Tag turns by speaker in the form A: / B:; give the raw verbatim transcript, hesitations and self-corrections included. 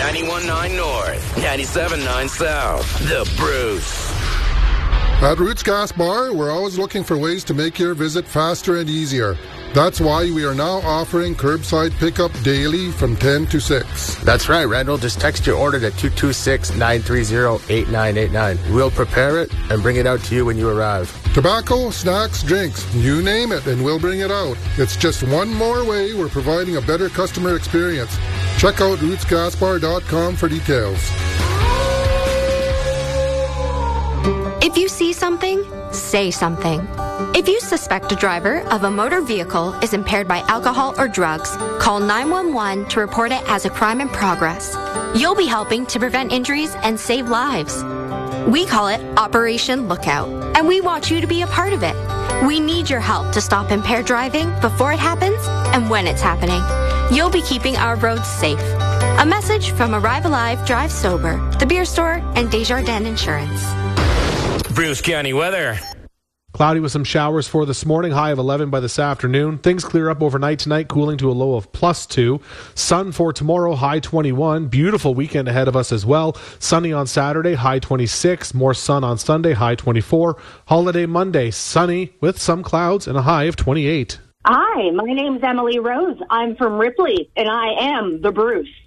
A: ninety-one point nine North, ninety-seven point nine South. The Bruce.
B: At Roots Gas Bar, we're always looking for ways to make your visit faster and easier. That's why we are now offering curbside pickup daily from ten to six.
C: That's right, Randall. Just text your order to two two six, nine three zero, eight nine eight nine. We'll prepare it and bring it out to you when you arrive.
B: Tobacco, snacks, drinks, you name it, and we'll bring it out. It's just one more way we're providing a better customer experience. Check out roots gas bar dot com for details.
D: If you see something, say something. If you suspect a driver of a motor vehicle is impaired by alcohol or drugs, call nine one one to report it as a crime in progress. You'll be helping to prevent injuries and save lives. We call it Operation Lookout, and we want you to be a part of it. We need your help to stop impaired driving before it happens and when it's happening. You'll be keeping our roads safe. A message from Arrive Alive, Drive Sober, the Beer Store, and Desjardins Insurance.
A: Bruce County weather.
E: Cloudy with some showers for this morning, high of eleven by this afternoon. Things clear up overnight tonight, cooling to a low of plus two. Sun for tomorrow, high twenty-one. Beautiful weekend ahead of us as well. Sunny on Saturday, high twenty-six. More sun on Sunday, high twenty-four. Holiday Monday, sunny with some clouds and a high of twenty-eight.
F: Hi, my name's Emily Rose. I'm from Ripley, and I am the Bruce.